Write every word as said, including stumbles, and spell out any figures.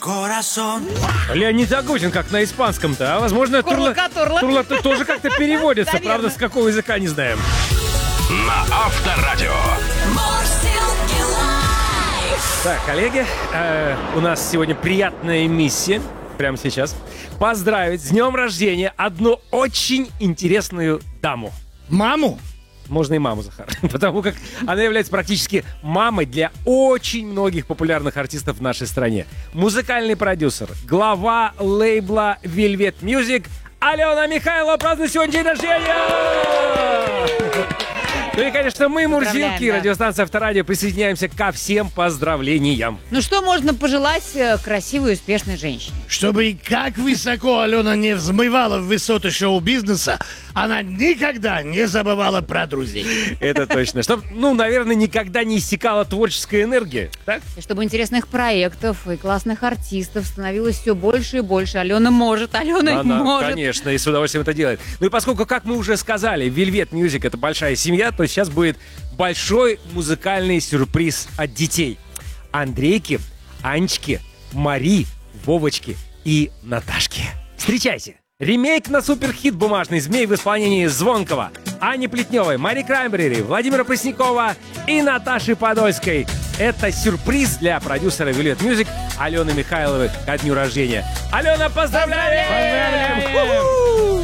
Леонид Агутин, как на испанском-то. А возможно, турла, турла тоже как-то переводится. Правда, с какого языка не знаем. На Авторадио. Так, коллеги, э, у нас сегодня приятная миссия. Прямо сейчас. Поздравить с днем рождения одну очень интересную даму. Маму? Можно и маму, Захар. Потому как она является практически мамой для очень многих популярных артистов в нашей стране. Музыкальный продюсер, глава лейбла Velvet Music Алена Михайлова празднует сегодня день рождения! Ну и, конечно, мы, Мурзилки, да. Радиостанция Авторадио, присоединяемся ко всем поздравлениям. Ну что можно пожелать красивой и успешной женщине? Чтобы как высоко Алена не взмывала в высоты шоу-бизнеса, она никогда не забывала про друзей. Это точно. Чтобы, ну, наверное, никогда не иссякала творческая энергия, так? И чтобы интересных проектов и классных артистов становилось все больше и больше. Алена может, Алена Она, может. Конечно, и с удовольствием это делает. Ну и поскольку, как мы уже сказали, Velvet Music — это большая семья, то сейчас будет большой музыкальный сюрприз от детей. Андрейки, Анечки, Мари, Вовочки и Наташки. Встречайте! Ремейк на суперхит «Бумажный змей» в исполнении Звонкова, Ани Плетневой, Мари Краймбрери, Владимира Преснякова и Наташи Подольской. Это сюрприз для продюсера Velvet Music Алены Михайловой ко дню рождения. Алена, поздравляем! Поздравляем! Поздравляем!